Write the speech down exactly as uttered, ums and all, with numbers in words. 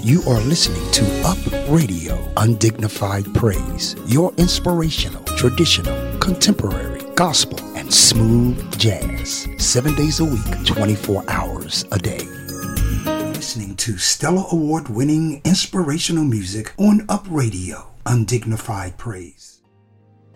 You are listening to Up Radio, Undignified Praise, your inspirational, traditional, contemporary, gospel, and smooth jazz. Seven days a week, twenty-four hours a day. Listening to Stellar Award-winning inspirational music on Up Radio, Undignified Praise.